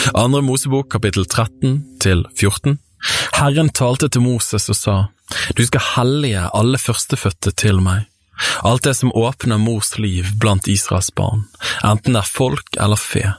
Andre Mosebok kapittel 13 til 14. Herren talte til Moses og sa, «Du skal hellige alle førstefødte til meg. Alt det som åpner mors liv blant Israels barn, enten det er folk eller fe,